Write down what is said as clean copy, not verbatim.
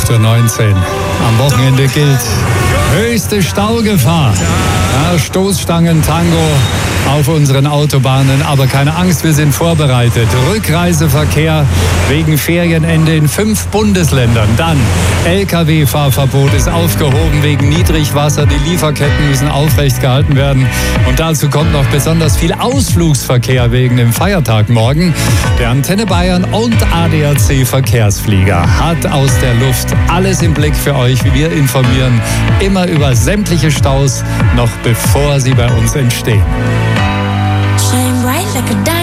8:19 Uhr. Am Wochenende gilt höchste Staugefahr. Ja, Stoßstangen-Tango auf unseren Autobahnen. Aber keine Angst, wir sind vorbereitet. Rückreiseverkehr wegen Ferienende in 5 Bundesländern. Dann Lkw-Fahrverbot ist aufgehoben wegen Niedrigwasser. Die Lieferketten müssen aufrecht gehalten werden. Und dazu kommt noch besonders viel Ausflugsverkehr wegen dem Feiertag morgen. Der Antenne Bayern und ADAC Verkehrsflieger hat aus der Luft alles im Blick für euch. Wir informieren immer über sämtliche Staus, noch bevor sie bei uns entstehen. Shine bright like a diamond.